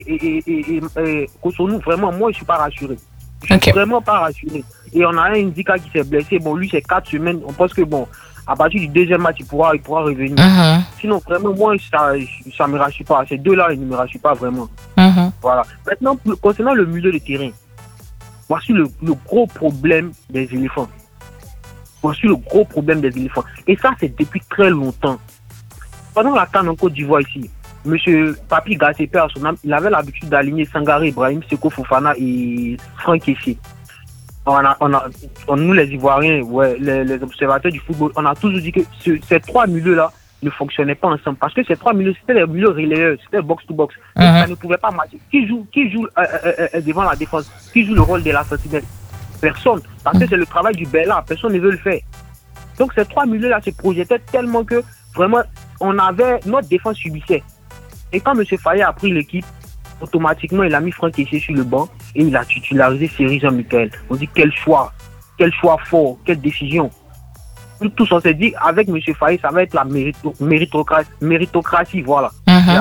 et Cotonou, vraiment, moi, je ne suis pas rassuré. Je ne suis vraiment pas rassuré. Et on a un Indika qui s'est blessé. Bon, lui, c'est 4 semaines. On pense que, bon, à partir du deuxième match, il pourra revenir. Sinon, vraiment, moi, ça ne me rassure pas. Ces deux-là, ils ne me rassurent pas vraiment. Voilà. Maintenant, concernant le milieu de terrain, voici le gros problème des éléphants. Voici le gros problème des éléphants. Et ça, c'est depuis très longtemps. Pendant la CAN en Côte d'Ivoire ici, M. Papi Gassé, père à son âme, il avait l'habitude d'aligner Sangaré Ibrahim, Seko Fofana et Franck Kessié. Nous, les Ivoiriens, ouais, les observateurs du football, on a toujours dit que ces trois milieux-là ne fonctionnaient pas ensemble. Parce que ces trois milieux, c'était les milieux relayeurs, c'était box-to-box. Ça ne pouvait pas matcher. Qui joue devant la défense? Qui joue le rôle de la sentinelle? Personne. Parce que c'est le travail du Bella. Personne ne veut le faire. Donc ces trois milieux-là se projetaient tellement que vraiment, notre défense subissait. Et quand M. Fayet a pris l'équipe, automatiquement, il a mis Franck Kessié sur le banc et il a titularisé Cyril Jean-Michel. On dit quel choix fort, quelle décision. Tous on s'est dit, avec M. Fayet, ça va être la méritocratie, voilà.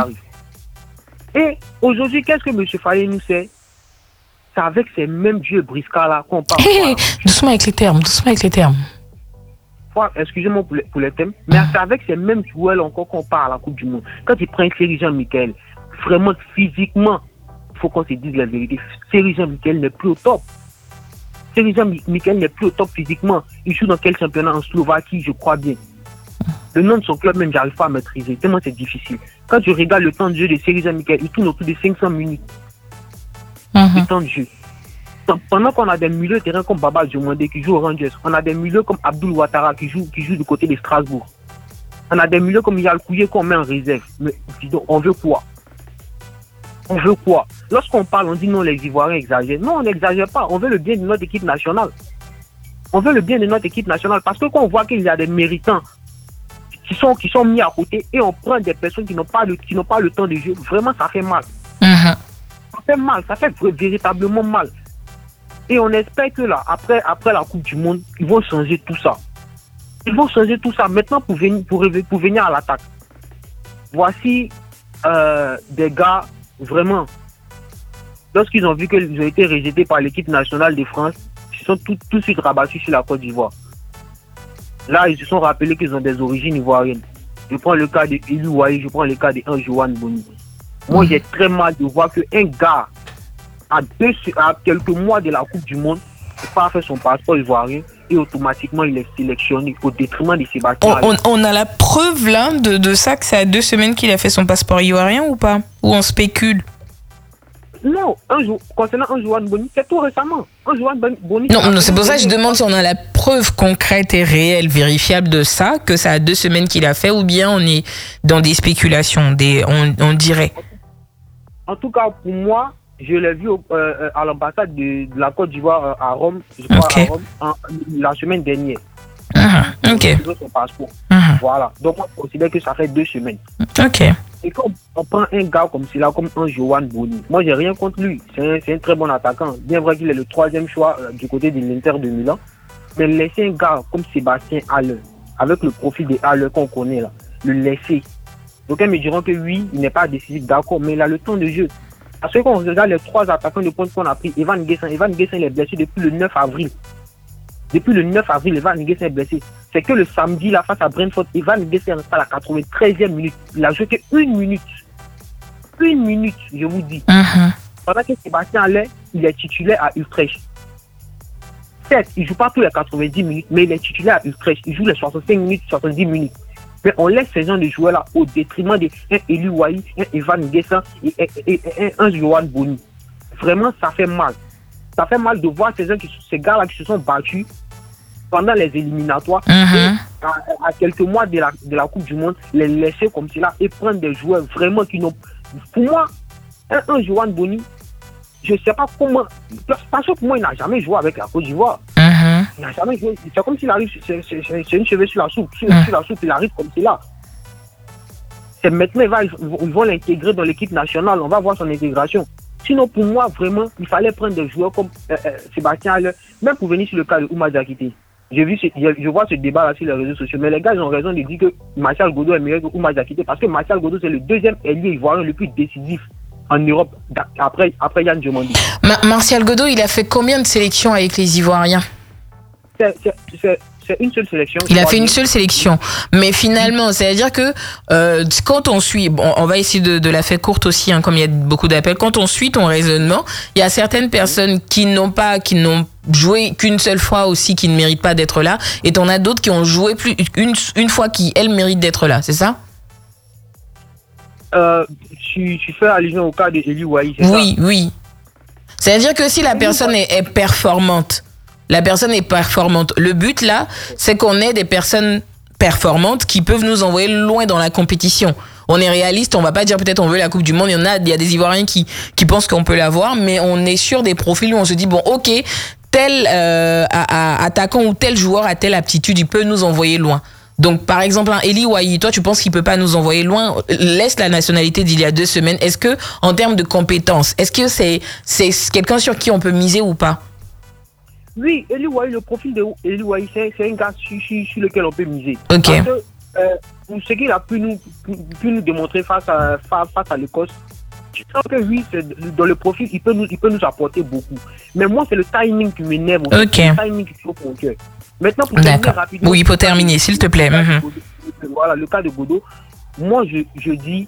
Et aujourd'hui, qu'est-ce que M. Fayet nous sait? C'est avec ces mêmes vieux briscards-là qu'on parle. Doucement avec les termes. Excusez-moi pour les thèmes, mais c'est avec ces mêmes joueurs encore qu'on part à la Coupe du Monde. Quand il prend Cyril Jean-Michel, vraiment physiquement, il faut qu'on se dise la vérité. Cyril Jean-Michel n'est plus au top. Cyril Jean-Michel n'est plus au top physiquement. Il joue dans quel championnat? En Slovaquie, je crois bien. Le nom de son club, même, j'arrive pas à maîtriser. Tellement c'est difficile. Quand je regarde le temps de jeu de Cyril Jean-Michel, il tourne autour de 500 minutes. Le temps de jeu. Pendant qu'on a des milieux de terrain comme Baba Diomandé qui joue au Rangers, on a des milieux comme Abdoul Ouattara qui joue du côté de Strasbourg. On a des milieux comme Yal Kouye qu'on met en réserve. Mais disons, on veut quoi? Lorsqu'on parle, on dit non, les Ivoiriens exagèrent. Non, on n'exagère pas. On veut le bien de notre équipe nationale. Parce que quand on voit qu'il y a des méritants qui sont mis à côté et on prend des personnes qui n'ont pas le temps de jeu, vraiment, ça fait mal. Ça fait véritablement mal. Et on espère que là, après la Coupe du Monde, ils vont changer tout ça. Maintenant pour venir à l'attaque. Voici des gars, vraiment, lorsqu'ils ont vu qu'ils ont été rejetés par l'équipe nationale de France, ils se sont tout de suite rabattus sur la Côte d'Ivoire. Là, ils se sont rappelés qu'ils ont des origines ivoiriennes. Je prends le cas de Eli Wahi, je prends le cas de Anjouan Boni. Moi, j'ai très mal de voir qu'un gars, à quelques mois de la Coupe du Monde, ne peut pas faire son passeport ivoirien et automatiquement il est sélectionné au détriment de Sébastien. On a la preuve là de ça, que c'est à 2 semaines qu'il a fait son passeport ivoirien ou pas? Ou on spécule? Non, concernant Anjouan Boni, c'est tout récemment. Boni, non, c'est pour ça que je demande si on a la preuve concrète et réelle, vérifiable de ça, que c'est à 2 semaines qu'il a fait, ou bien on est dans des spéculations, on dirait. En tout cas, pour moi, je l'ai vu à l'ambassade de la Côte d'Ivoire à Rome, à Rome, la semaine dernière. Son passeport. Voilà. Donc, on considère que ça fait 2 semaines. Et quand on prend un gars comme celui-là, comme un Johan Boni, moi, j'ai rien contre lui. C'est un très bon attaquant. Bien vrai qu'il est le 3e choix du côté de l'Inter de Milan. Mais laisser un gars comme Sébastien Haller, avec le profil de Haller qu'on connaît là, le laisser. Donc, ils me diront que oui, il n'est pas décisif, d'accord, mais il a le temps de jeu. Parce que quand on regarde les 3 attaquants de pointe qu'on a pris, Evan Guessin il est blessé depuis le 9 avril. Evan Guessin est blessé. C'est que le samedi, là, face à Brentford, Evan Guessin reste à la 93e minute. Il a joué que 1 minute. 1 minute, je vous dis. Pendant que Sébastien Haller, il est titulaire à Utrecht. Certes, il ne joue pas tous les 90 minutes, mais il est titulaire à Utrecht. Il joue les 65 minutes, 70 minutes. Mais on laisse ces gens de joueurs-là au détriment d'un Eli Wahi, un Evan Guessin et un Johan Boni. Vraiment, ça fait mal. Ça fait mal de voir ces gars-là qui se sont battus pendant les éliminatoires. Et à quelques mois de la Coupe du Monde, les laisser comme cela et prendre des joueurs vraiment qui n'ont... Pour moi, un Johan Boni, je ne sais pas comment... Parce que pour moi, il n'a jamais joué avec la Côte d'Ivoire. Il n'a jamais joué. C'est comme s'il arrive, c'est une cheveux sur la soupe. Sur la soupe, il arrive comme cela. C'est maintenant, ils vont l'intégrer dans l'équipe nationale. On va voir son intégration. Sinon, pour moi, vraiment, il fallait prendre des joueurs comme Sébastien Haller, même pour venir sur le cas de Oumar Diakité. Je vois ce débat là sur les réseaux sociaux, mais les gars, ils ont raison de dire que Martial Godo est meilleur que Oumar Diakité parce que Martial Godo, c'est le 2e ailier ivoirien le plus décisif en Europe après Yann Diomandi. Martial Godo, il a fait combien de sélections avec les Ivoiriens? C'est une seule sélection. Il a fait une seule sélection. Mais finalement, c'est-à-dire que quand on suit, bon, on va essayer de la faire courte aussi, hein, comme il y a beaucoup d'appels, quand on suit ton raisonnement, il y a certaines personnes qui n'ont joué qu'une seule fois aussi, qui ne méritent pas d'être là, et t'en as d'autres qui ont joué plus une fois qui, elles, méritent d'être là, c'est ça? Tu fais allusion au cas d'Eli Wahi, c'est ça? Oui. C'est-à-dire que si la personne est performante, le but là, c'est qu'on ait des personnes performantes qui peuvent nous envoyer loin dans la compétition. On est réaliste, on va pas dire peut-être on veut la Coupe du Monde. Il y a des Ivoiriens qui pensent qu'on peut l'avoir, mais on est sur des profils où on se dit bon, ok, tel attaquant ou tel joueur a telle aptitude, il peut nous envoyer loin. Donc, par exemple, Eli Wahi, toi, tu penses qu'il peut pas nous envoyer loin? Laisse la nationalité d'il y a 2 semaines. Est-ce que, en termes de compétences, est-ce que c'est quelqu'un sur qui on peut miser ou pas? Oui, Eli Wahi, le profil de Eli Wahi, c'est un gars sur lequel on peut miser. Ok. Parce que ce qu'il a pu nous démontrer face à l'Écosse, je sens que oui, dans le profil, il peut nous apporter beaucoup. Mais moi, c'est le timing qui m'énerve. Ok. C'est le timing qui chauffe mon cœur. Maintenant, pour terminer rapidement. Oui, il faut terminer, s'il te plaît. Voilà, le cas de Godo. Moi, je dis,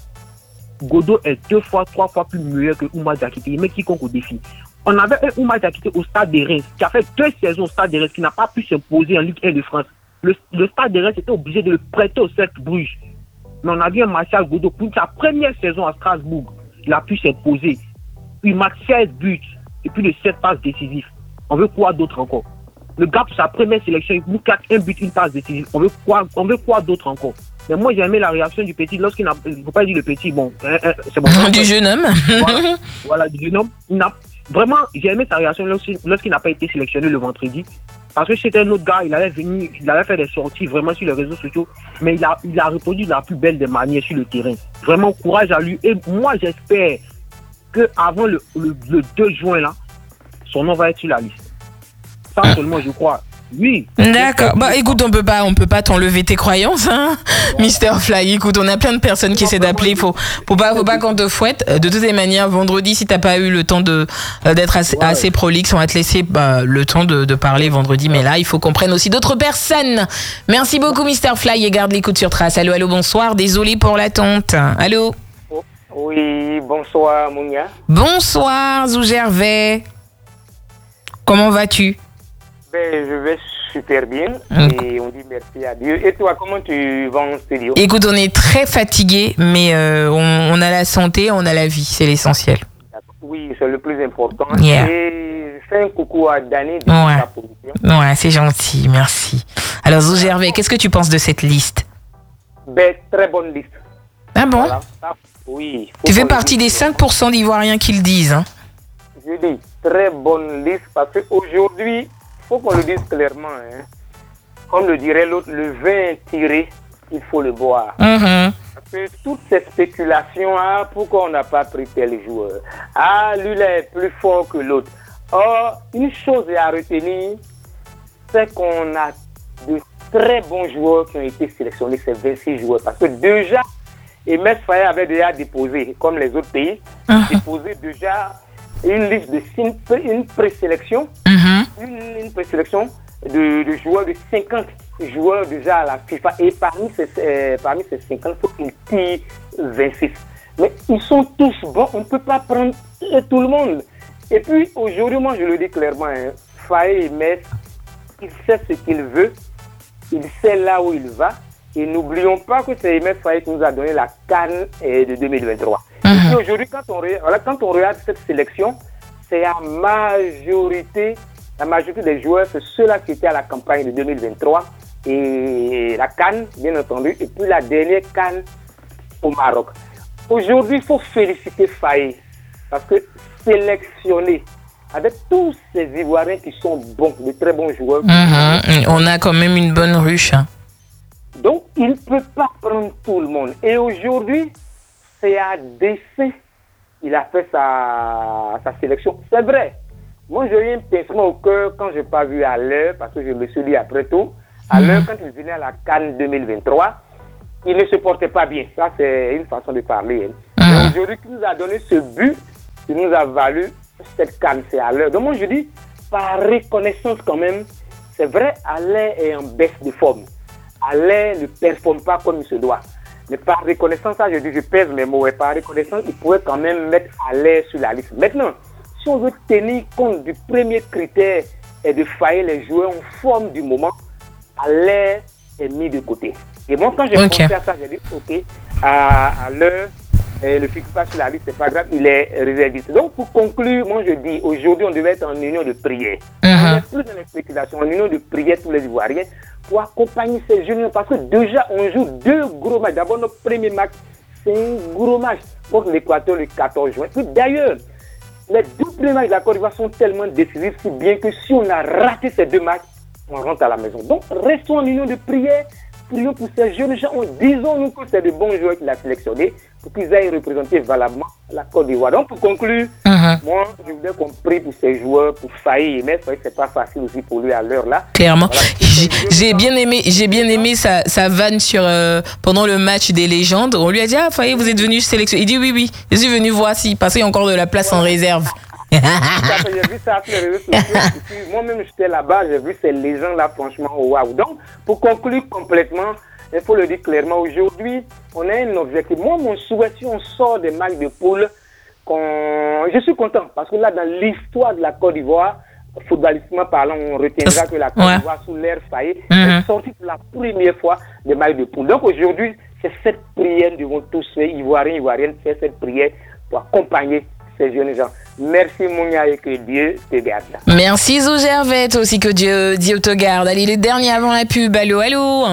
Godo est 2 fois, 3 fois plus meilleur que Oumar Diakité. Il met quiconque au défi. On avait un Oumar Diakité au Stade des Reims, qui a fait 2 saisons au Stade des Reims, qui n'a pas pu s'imposer en Ligue 1 de France. Le Stade des Reims était obligé de le prêter au Cercle Bruges. Mais on a vu un Martial Godo, pour sa première saison à Strasbourg, il a pu s'imposer. Il marque 16 buts et plus de 7 passes décisives. On veut quoi d'autre encore? Le gars, pour sa première sélection, il nous claque 1 but, une passe décisive. On veut quoi d'autre encore? Mais moi, j'ai aimé la réaction du petit. Lorsqu'il n'a... Il ne faut pas dire le petit, bon, c'est bon. Du jeune homme. Voilà, du jeune homme. Vraiment, j'ai aimé sa réaction lorsqu'il n'a pas été sélectionné le vendredi. Parce que c'était un autre gars, il allait faire des sorties vraiment sur les réseaux sociaux. Mais il a répondu de la plus belle des manières sur le terrain. Vraiment, courage à lui. Et moi, j'espère qu'avant le 2 juin, là, son nom va être sur la liste. Ça seulement, je crois. Oui. D'accord. Bah, écoute, on peut pas t'enlever tes croyances, hein, Mr. Fly. Écoute, on a plein de personnes qui essaient d'appeler. Faut pas qu'on te fouette. De toutes les manières, vendredi, si t'as pas eu le temps d'être assez prolixe, on va te laisser le temps de parler vendredi. Mais là, il faut qu'on prenne aussi d'autres personnes. Merci beaucoup, Mr. Fly, et garde l'écoute sur Trace. Allô, bonsoir. Désolé pour l'attente. Allô. Oui, bonsoir, Mounia. Bonsoir, Zou Gervais. Comment vas-tu? Je vais super bien et on dit merci à Dieu. Et toi, comment tu vas en studio? Écoute, on est très fatigué, mais on a la santé, on a la vie, c'est l'essentiel. Oui, c'est le plus important. Yeah. Et fais un coucou à Dani de ta position. Ouais, c'est gentil, merci. Alors, Zou Gervais, qu'est-ce que tu penses de cette liste? Très bonne liste. Ah bon? Voilà. Oui. Tu fais partie des 5% d'Ivoiriens qui le disent, hein? Je dis très bonne liste parce qu'aujourd'hui, il faut qu'on le dise clairement. Hein. Comme le dirait l'autre, le vin tiré, il faut le boire. Mm-hmm. Parce que toutes ces spéculations, pourquoi on n'a pas pris tel joueur? Lui là est plus fort que l'autre. Or, une chose est à retenir, c'est qu'on a de très bons joueurs qui ont été sélectionnés, ces 26 joueurs. Parce que déjà, Emes Faye avait déjà déposé, comme les autres pays, déposé déjà une liste de une présélection, une présélection de joueurs, de 50 joueurs déjà à la FIFA. Et parmi ces 50, il faut qu'ils tirent 26. Mais ils sont tous bons, on ne peut pas prendre tout le monde. Et puis aujourd'hui, moi je le dis clairement, Faye Emes, il sait ce qu'il veut, il sait là où il va. Et n'oublions pas que c'est Emes Faye qui nous a donné la CAN de 2023. Et puis aujourd'hui, quand on regarde cette sélection, c'est la majorité des joueurs, c'est ceux-là qui étaient à la campagne de 2023 et la CAN, bien entendu, et puis la dernière CAN au Maroc. Aujourd'hui, il faut féliciter Faye parce que sélectionner avec tous ces Ivoiriens qui sont bons, de très bons joueurs. On a quand même une bonne ruche. Hein. Donc, il ne peut pas prendre tout le monde. Et aujourd'hui, c'est à dessein qu'il a fait sa sélection. C'est vrai. Moi, j'ai eu un pincement au cœur quand je n'ai pas vu à l'heure, parce que je me suis dit après tout, à l'heure, quand il venait à la CAN 2023, il ne se portait pas bien. Ça, c'est une façon de parler. Mais aujourd'hui qui nous a donné ce but, qui nous a valu cette canne, c'est Haller. Donc moi je dis, par reconnaissance quand même, c'est vrai, Haller est en baisse de forme. Haller ne performe pas comme il se doit. Mais par reconnaissance, ça je dis, je pèse mes mots, et par reconnaissance, il pourrait quand même mettre Haller sur la liste. Maintenant, si on veut tenir compte du premier critère et de faillir les joueurs en forme du moment, Haller est mis de côté. Et moi, quand j'ai pensé à ça, j'ai dit, ok, à l'heure, le fixe pas sur la liste, c'est pas grave, il est réserviste. Donc, pour conclure, moi, je dis, aujourd'hui, on devait être en union de prière. On n'est plus dans les spéculations, en union de prière, tous les Ivoiriens, pour accompagner ces jeunes, parce que déjà, on joue 2 gros matchs. D'abord, notre premier match, c'est un gros match contre l'Équateur le 14 juin. Puis d'ailleurs, les 2 premiers matchs de la Côte d'Ivoire sont tellement décisifs, si bien que si on a raté ces 2 matchs, on rentre à la maison. Donc, restons en union de prière, prions pour ces jeunes gens, disons-nous que c'est de bons joueurs qu'il a sélectionnés pour qu'ils aillent représenter valablement la Côte d'Ivoire. Donc, pour conclure, moi, je voudrais qu'on prie pour ces joueurs, pour faillir, mais c'est pas facile aussi pour lui à l'heure là. Clairement. Voilà, j'ai bien aimé sa vanne sur pendant le match des légendes. On lui a dit, ah, Faye, vous êtes venu sélectionner. Il dit, oui, je suis venu voir si, parce qu'il y a encore de la place en réserve. J'ai vu ça sur les réseaux sociaux. Moi-même, j'étais là-bas, j'ai vu ces légendes-là, franchement, waouh. Donc, pour conclure complètement, il faut le dire clairement, aujourd'hui, on a un objectif. Moi, mon souhait, si on sort des matchs de poule, je suis content, parce que là, dans l'histoire de la Côte d'Ivoire, footballistiquement parlant, on retiendra que la Côte d'Ivoire, sous l'ère Faye, est sortie pour la première fois des matchs de poule. Donc, aujourd'hui, c'est cette prière, nous devons tous, Ivoiriens, Ivoiriennes, faire cette prière pour accompagner ces jeunes gens. Merci Mounia et que Dieu te garde. Merci Zou Gervais, aussi que Dieu te garde. Allez, le dernier avant la pub. Allô.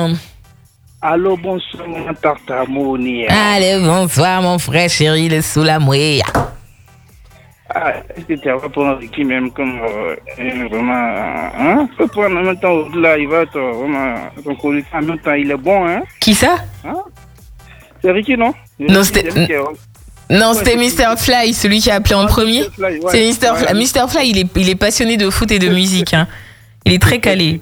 Allô, bonsoir mon tata Mounia. Allez, bonsoir mon frère chéri, le sous la mouille. Ah, est-ce que tu vas prendre qui même comme vraiment, hein? Faut prendre en même temps, là, il va être vraiment, ton collègue en même temps, il est bon, hein? Qui ça? Hein? C'est Ricky, non? Non, c'était Mr. Fly, celui qui a appelé en premier. C'est Mr. Fly. Mr. Fly, il est passionné de foot et de musique. Hein. Il est très calé.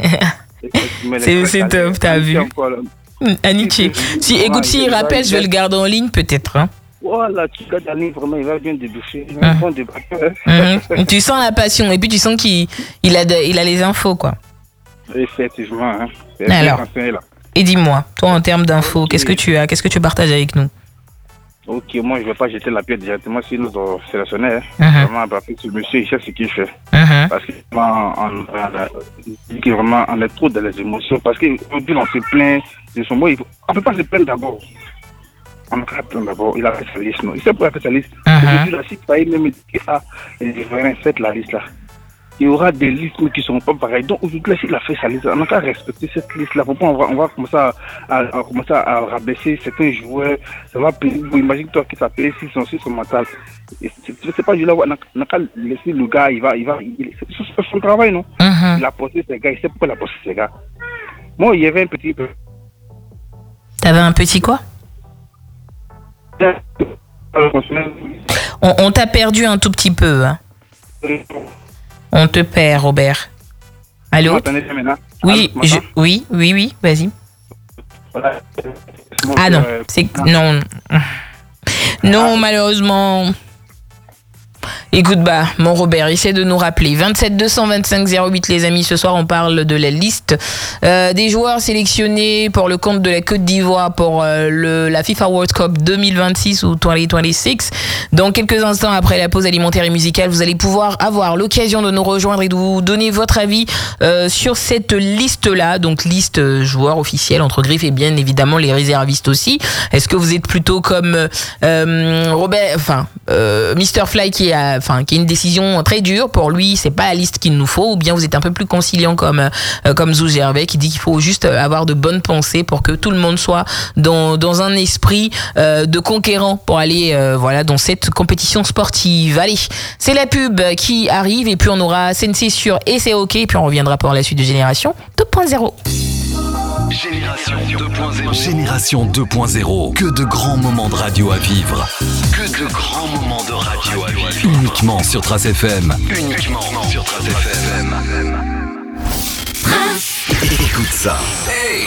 C'est top, t'as vu. Aniché. Si il rappelle, je vais le garder en ligne peut-être. Hein. Voilà, tu gardes en ligne, vraiment, il va bien déboucher. Tu sens la passion et puis tu sens qu'il a les infos, quoi. Effectivement. Hein. Alors, et dis-moi, toi en termes d'infos, qu'est-ce que tu as? Qu'est-ce que tu partages avec nous? Ok, moi je ne vais pas jeter la pierre directement sur notre sélectionneur. Vraiment, parce que ce monsieur, il sait ce qu'il fait. Parce que vraiment, on est trop dans les émotions. Parce qu'aujourd'hui, on se plaint de son mot. On ne peut pas se plaindre d'abord. On ne peut pas se plaindre d'abord. Il a fait sa liste. Non. Il sait pourquoi il a fait sa liste. Aujourd'hui, la CIC va même dire, il va faire la liste là. Il y aura des listes qui ne seront pas pareilles. Donc aujourd'hui, s'il a fait sa liste, on n'a qu'à respecter cette liste-là. Pourquoi on va commencer à rabaisser certains joueurs. Ça va payer. Imagine toi qui s'appelle si son mental. C'est pas du là, on n'a qu'à laisser le gars, c'est son travail, non? Il a posté ses gars, il sait pourquoi il a posté ses gars. Moi, il y avait un petit peu. T'avais un petit quoi? On t'a perdu un tout petit peu. Hein. On te perd, Robert. Allô? Oui, oui, vas-y. Ah non, non. Non, malheureusement. Écoute, mon Robert, essaie de nous rappeler. 27 225 08, les amis. Ce soir, on parle de la liste des joueurs sélectionnés pour le compte de la Côte d'Ivoire pour la FIFA World Cup 2026 ou 2026. Dans quelques instants, après la pause alimentaire et musicale, vous allez pouvoir avoir l'occasion de nous rejoindre et de vous donner votre avis sur cette liste-là. Donc, liste joueurs officiels, entre griffes et bien évidemment les réservistes aussi. Est-ce que vous êtes plutôt comme Robert, Mr. Fly qui a une décision très dure pour lui, c'est pas la liste qu'il nous faut, ou bien vous êtes un peu plus conciliant comme Zou Gervais qui dit qu'il faut juste avoir de bonnes pensées pour que tout le monde soit dans un esprit de conquérant pour aller dans cette compétition sportive. Allez, c'est la pub qui arrive et puis on aura Sensei sur et c'est ok et puis on reviendra pour la suite de Génération 2.0. Génération 2.0. Que de grands moments de radio à vivre. Que de grands moments de radio à vivre. Uniquement sur Trace FM. Écoute ça. Hey.